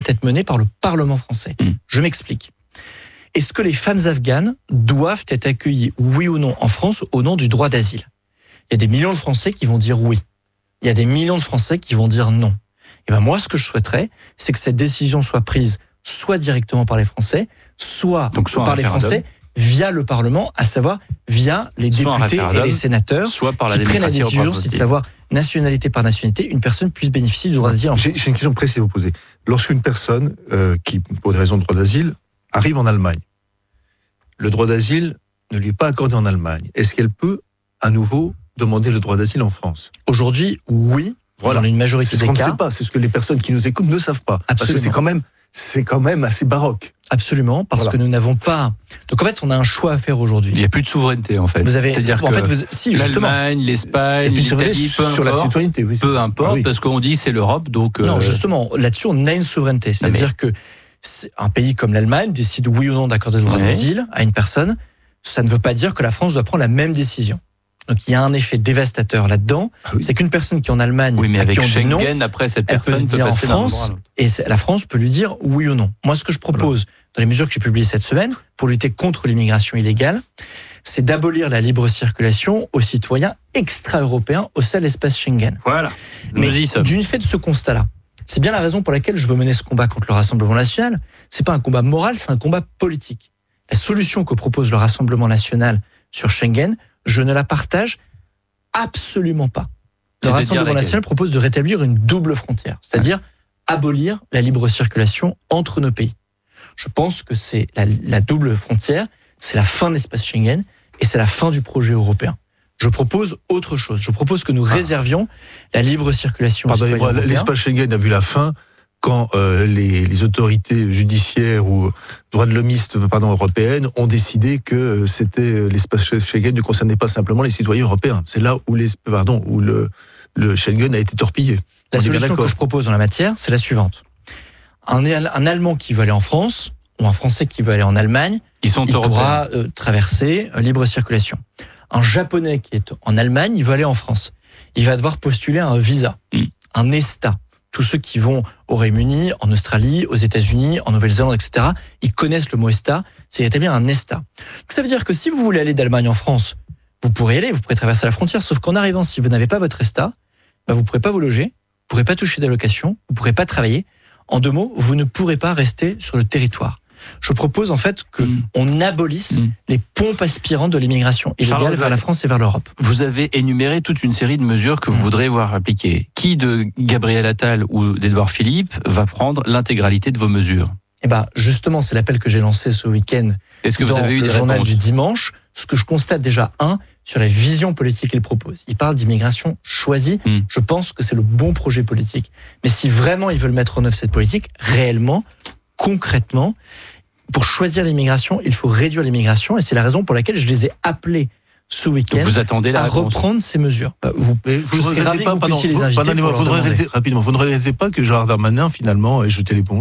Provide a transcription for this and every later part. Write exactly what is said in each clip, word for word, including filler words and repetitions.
être menée par le Parlement français. Mmh. Je m'explique. Est-ce que les femmes afghanes doivent être accueillies, oui ou non, en France au nom du droit d'asile ? Il y a des millions de Français qui vont dire oui. Il y a des millions de Français qui vont dire non. Et ben moi, ce que je souhaiterais, c'est que cette décision soit prise soit directement par les Français, soit, Donc, soit par les Français via le Parlement, à savoir via les soit députés et les sénateurs soit par la qui prennent la décision, c'est de savoir nationalité par nationalité, une personne puisse bénéficier du droit d'asile. J'ai, j'ai une question précise à vous poser. Lorsqu'une personne euh, qui, pour des raisons de droit d'asile, arrive en Allemagne, le droit d'asile ne lui est pas accordé en Allemagne. Est-ce qu'elle peut à nouveau demander le droit d'asile en France ? Aujourd'hui, oui. Voilà. Dans une majorité c'est ce des qu'on cas. ne sait pas. C'est ce que les personnes qui nous écoutent ne savent pas. Absolument. Parce que c'est quand même, c'est quand même assez baroque. Absolument, parce voilà. que nous n'avons pas. Donc en fait, on a un choix à faire aujourd'hui. Il n'y a plus de souveraineté en fait. Vous avez. C'est-à-dire en que fait, vous... si justement. L'Allemagne, l'Espagne, l'Italie, peu sur importe, la citoyenneté, oui. peu importe, ah, oui. parce qu'on dit c'est l'Europe, donc. Non, euh... justement, là-dessus, on a une souveraineté. C'est-à-dire mais... que un pays comme l'Allemagne décide oui ou non d'accorder le droit ouais. d'asile à une personne. Ça ne veut pas dire que la France doit prendre la même décision. Donc il y a un effet dévastateur là-dedans, ah oui. c'est qu'une personne qui est en Allemagne, oui, mais à avec qui on Schengen, dit non, après cette elle personne peut, peut dire en France, et la France peut lui dire oui ou non. Moi, ce que je propose voilà. dans les mesures que j'ai publiées cette semaine pour lutter contre l'immigration illégale, c'est d'abolir la libre circulation aux citoyens extra-européens au sein de l'espace Schengen. Voilà. Mais d'une fait de ce constat-là, c'est bien la raison pour laquelle je veux mener ce combat contre le Rassemblement national. C'est pas un combat moral, c'est un combat politique. La solution que propose le Rassemblement national sur Schengen, je ne la partage absolument pas. Le c'est Rassemblement national propose de rétablir une double frontière, c'est-à-dire ah. abolir la libre circulation entre nos pays. Je pense que c'est la, la double frontière, c'est la fin de l'espace Schengen et c'est la fin du projet européen. Je propose autre chose. Je propose que nous ah. réservions la libre circulation aux citoyens européens. L'espace Schengen a vu la fin quand euh, les, les autorités judiciaires ou droits de l'homiste, pardon, européennes ont décidé que c'était l'espace Schengen ne concernait pas simplement les citoyens européens. C'est là où les, pardon, où le, le Schengen a été torpillé. La On solution que je propose en la matière, c'est la suivante. Un, un Allemand qui veut aller en France ou un Français qui veut aller en Allemagne, Ils sont il pourra euh, traverser euh, libre circulation. Un Japonais qui est en Allemagne, il veut aller en France. Il va devoir postuler un visa, mm. un ESTA. Tous ceux qui vont au Royaume-Uni, en Australie, aux États-Unis, en Nouvelle-Zélande, et cetera, ils connaissent le mot ESTA, c'est établir un ESTA. Donc ça veut dire que si vous voulez aller d'Allemagne en France, vous pourrez y aller, vous pourrez traverser la frontière, sauf qu'en arrivant, si vous n'avez pas votre ESTA, bah vous ne pourrez pas vous loger, vous ne pourrez pas toucher d'allocation, vous ne pourrez pas travailler. En deux mots, vous ne pourrez pas rester sur le territoire. Je propose en fait qu'on mmh. abolisse mmh. les pompes aspirantes de l'immigration illégale vers la France et vers l'Europe. Vous avez énuméré toute une série de mesures que vous mmh. voudrez voir appliquées. Qui de Gabriel Attal ou d'Édouard Philippe va prendre l'intégralité de vos mesures ? Eh ben, justement, c'est l'appel que j'ai lancé ce week-end Est-ce que dans vous avez eu le des journal réponses ? Du dimanche. Ce que je constate déjà, un, sur la vision politique qu'il propose. Il parle d'immigration choisie. Mmh. Je pense que c'est le bon projet politique. Mais si vraiment ils veulent mettre en œuvre cette politique, réellement, concrètement, pour choisir l'immigration, il faut réduire l'immigration, et c'est la raison pour laquelle je les ai appelés ce week-end vous attendez la à réponse. reprendre ces mesures. Vous, vous, je serais ravi que vous puissiez les inviter. Pardonnez-moi, vous ne regrettez, rapidement, vous ne regrettez pas que Gérard Darmanin, finalement, ait jeté l'éponge ?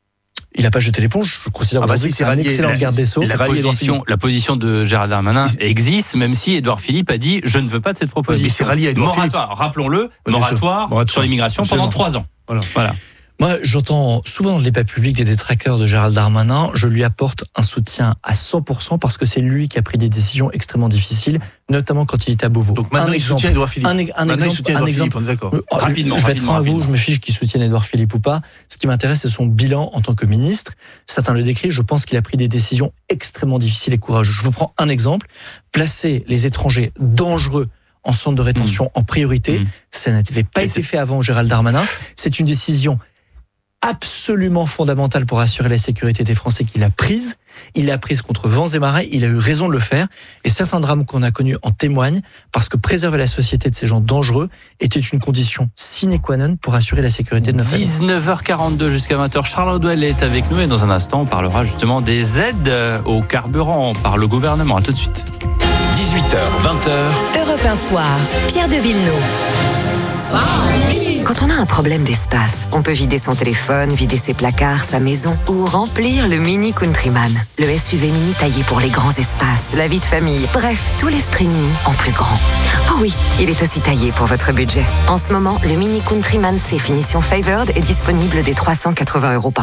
Il n'a pas jeté l'éponge, je considère ah bah si, que c'est un excellent garde des Sceaux. La position, la position de Gérard Darmanin existe, même si Édouard Philippe a dit « je ne veux pas de cette proposition ». Mais c'est rallié à Édouard Moratoire, Philippe. rappelons-le, moratoire, moratoire sur l'immigration pendant trois ans. Voilà. voilà. Moi, j'entends souvent dans le débat public des détracteurs de Gérald Darmanin. Je lui apporte un soutien à cent pour cent parce que c'est lui qui a pris des décisions extrêmement difficiles, notamment quand il était à Beauvau. Donc maintenant, un il soutient Édouard Philippe. Un, un maintenant, exemple, il soutient un Édouard exemple. Philippe, on est d'accord. Euh, rapidement, je vais rapidement, être franc à vous, rapidement. je me fiche qu'il soutienne Édouard Philippe ou pas. Ce qui m'intéresse, c'est son bilan en tant que ministre. Certains le décrivent, je pense qu'il a pris des décisions extrêmement difficiles et courageuses. Je vous prends un exemple. Placer les étrangers dangereux en centre de rétention mmh. en priorité, mmh. ça n'avait pas et été c'est... fait avant Gérald Darmanin. C'est une décision absolument fondamentale pour assurer la sécurité des Français qu'il a prise. Il l'a prise contre vents et marées, il a eu raison de le faire. Et certains drames qu'on a connus en témoignent, parce que préserver la société de ces gens dangereux était une condition sine qua non pour assurer la sécurité de notre famille. dix-neuf heures quarante-deux jusqu'à vingt heures, Charles Audouel est avec nous et dans un instant, on parlera justement des aides au carburant par le gouvernement. À tout de suite. dix-huit heures, vingt heures. Europe un soir, Pierre de Villeneuve. Quand on a un problème d'espace, on peut vider son téléphone, vider ses placards, sa maison ou remplir le Mini Countryman. Le S U V mini taillé pour les grands espaces, la vie de famille, bref, tout l'esprit mini en plus grand. Oh oui, il est aussi taillé pour votre budget. En ce moment, le Mini Countryman C finition Favored est disponible dès trois cent quatre-vingts euros par